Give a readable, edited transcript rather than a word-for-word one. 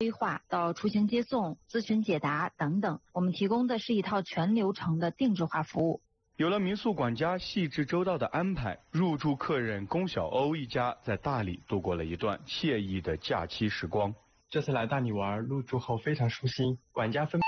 规划到出行接送、咨询解答等等，我们提供的是一套全流程的定制化服务。 有了民宿管家细致周到的安排，入住客人龚小欧一家在大理度过了一段惬意的假期时光。 这次来大理玩，入住后非常舒心，管家分